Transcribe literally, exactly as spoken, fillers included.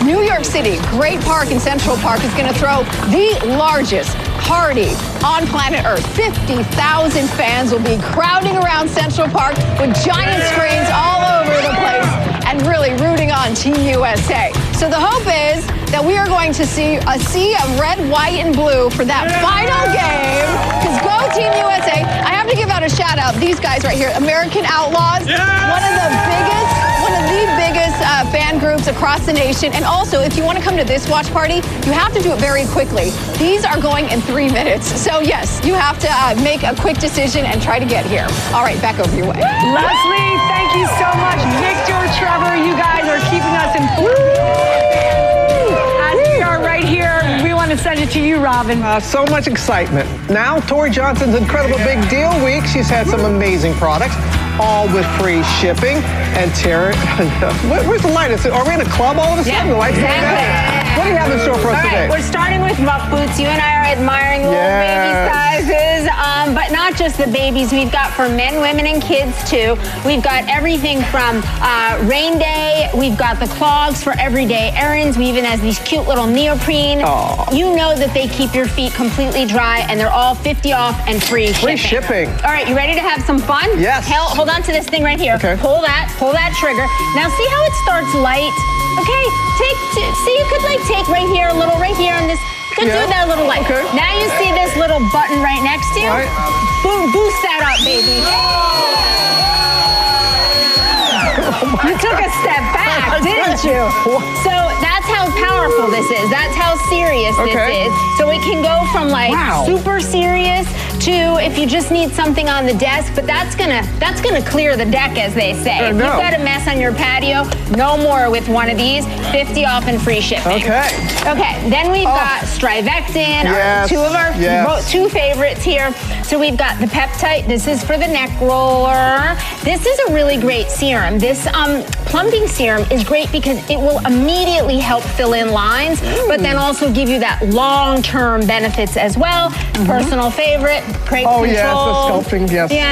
New York City, Great Park in Central Park is going to throw the largest party on planet Earth. fifty thousand fans will be crowding around Central Park with giant screens all over the place and really rooting on Team U S A. So the hope is that we are going to see a sea of red, white, and blue for that final game. Because go Team U S A. I have to give out a shout out. These guys right here, American Outlaws, one of the biggest, one of the biggest uh, fan groups across the nation. And also, if you want to come to this watch party, you have to do it very quickly. These are going in three minutes. So yes, you have to uh, make a quick decision and try to get here. All right, back over your way. Leslie, thank you so much. Victor, Trevor, you guys are keeping us informed. As we are right here, we want to send it to you, Robin. Uh, so much excitement. Now, Tori Johnson's Incredible Big Deal Week. She's had some amazing products, all with free shipping. And Tara, where's the light? Are we in a club all of a sudden? Yeah, the light's exactly. going down. What do you have in store for us all today? Right, we're starting with muff boots. You and I are admiring little Yes. baby sizes, um, but not just the babies. We've got for men, women, and kids too. We've got everything from uh, rain day. We've got the clogs for everyday errands. We even have these cute little neoprene. Aww. You know that they keep your feet completely dry, and they're all fifty off and free Free shipping. shipping. All right, you ready to have some fun? Yes. Hel- hold on to this thing right here. Okay. Pull that, pull that trigger. Now see how it starts light? Okay, take, t- see you could like take right here, a little right here on this. You could Yeah. do that a little light. Okay. Now you see this little button right next to you? Right. Boom, boost that up, baby. You took a step back, didn't you? So that's how powerful this is. That's how serious Okay. this is. So it can go from like Wow. super serious to if you just need something on the desk, but that's gonna that's gonna clear the deck, as they say. I If know. you've got a mess on your patio, no more with one of these. fifty off and free shipping. Okay. Okay, then we've Oh. got Strivectin, our, Yes, two of our yes. mo- two favorites here. So we've got the Peptite. This is for the neck roller. This is a really great serum. This um, plumping serum is great because it will immediately help fill in lines, but then also give you that long-term benefits as well. Personal favorite, great Oh, control. yes, the sculpting, yes. Yeah.